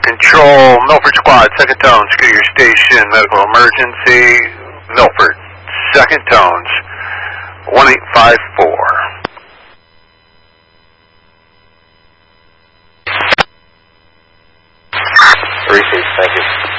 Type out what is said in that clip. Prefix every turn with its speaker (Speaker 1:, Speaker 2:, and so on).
Speaker 1: Control, Milford Squad, second tone, secure your station, medical emergency, Milford, second tones, 1854.
Speaker 2: Received, thank you.